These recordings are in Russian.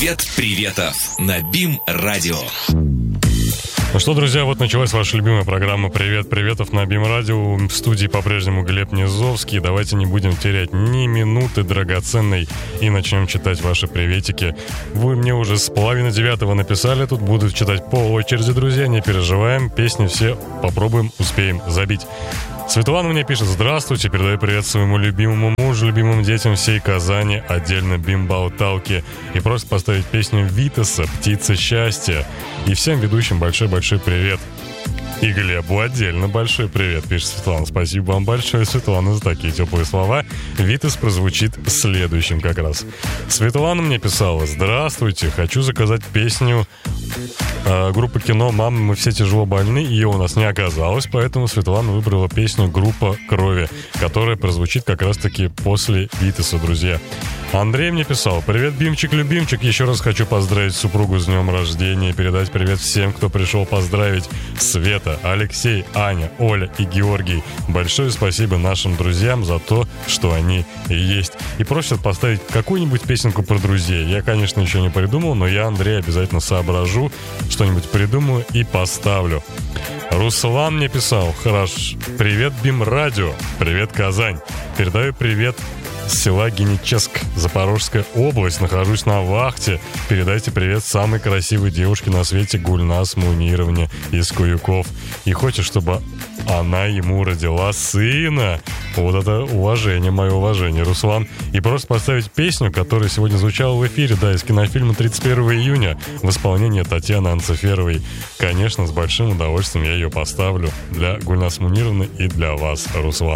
Привет приветов на БИМ-радио. Ну что, друзья, вот началась ваша любимая программа «Привет приветов» на БИМ-радио. В студии по-прежнему Глеб Низовский. Давайте не будем терять ни минуты драгоценной и начнем читать ваши приветики. Вы мне уже с 8:30 написали, тут буду читать по очереди, друзья, не переживаем. Песни все попробуем, успеем забить. Светлана мне пишет: здравствуйте, передаю привет своему любимому мужу, любимым детям всей Казани, отдельно бимбауталке, и просит поставить песню Витаса «Птица счастья». И всем ведущим большой-большой привет. И Глебу отдельно большой привет, пишет Светлана. Спасибо вам большое, Светлана, за такие теплые слова. Витас прозвучит следующим как раз. Светлана мне писала: здравствуйте, хочу заказать песню группы «Кино» «Мама, мы все тяжело больны». Ее у нас не оказалось, поэтому Светлана выбрала песню «Группа крови», которая прозвучит как раз-таки после Витаса, друзья. Андрей мне писал: привет, Бимчик-любимчик, еще раз хочу поздравить супругу с днем рождения и передать привет всем, кто пришел поздравить: Света, Алексей, Аня, Оля и Георгий. Большое спасибо нашим друзьям за то, что они есть. И просят поставить какую-нибудь песенку про друзей. Я, конечно, еще не придумал, но я, Андрей, обязательно соображу, что-нибудь придумаю и поставлю. Руслан мне писал: хорош, привет, БИМ-радио, привет, Казань. Передаю привет с села Геническ, Запорожская область. Нахожусь на вахте. Передайте привет самой красивой девушке на свете Гульнас Мунировне из Куюков. И хочет, чтобы она ему родила сына. Вот это уважение, мое уважение, Руслан. И просто поставить песню, которая сегодня звучала в эфире, да, из кинофильма «31 июня» в исполнении Татьяны Анциферовой. Конечно, с большим удовольствием я ее поставлю для Гульнас Мунировны и для вас, Руслан.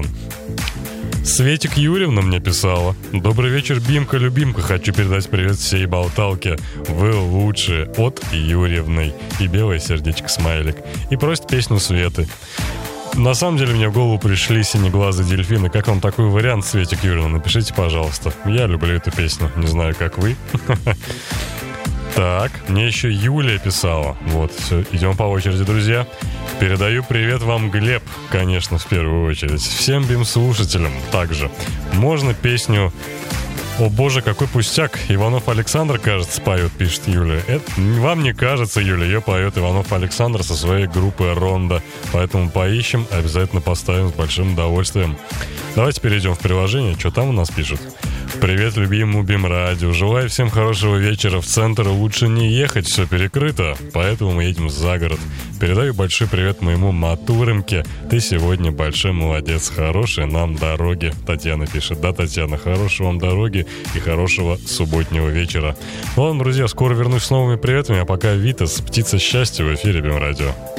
Светик Юрьевна мне писала: добрый вечер, Бимка-любимка, хочу передать привет всей болталке, вы лучшие, от Юрьевны. И белое сердечко, смайлик. И просит песню Светы. На самом деле мне в голову пришли «Синеглазые дельфины». Как вам такой вариант, Светик Юрьевна? Напишите, пожалуйста. Я люблю эту песню, не знаю, как вы. Так, мне еще Юлия писала. Вот, все, идем по очереди, друзья. Передаю привет вам, Глеб, конечно, в первую очередь. Всем бим-слушателям также. Можно песню «О боже, какой пустяк», Иванов Александр, кажется, поет, пишет Юлия. Это вам не кажется, Юлия, ее поет Иванов Александр со своей группой «Ронда». Поэтому поищем, обязательно поставим с большим удовольствием. Давайте перейдем в приложение, что там у нас пишут. Привет, любимому БИМ-радио. Желаю всем хорошего вечера. В центр лучше не ехать, все перекрыто, поэтому мы едем за город. Передаю большой привет моему Матурымке. Ты сегодня большой молодец. Хорошей нам дороги. Татьяна пишет. Да, Татьяна, хорошей вам дороги и хорошего субботнего вечера. Ладно, друзья, скоро вернусь с новыми приветами, а пока Витас, «Птица счастья» в эфире БИМ-радио.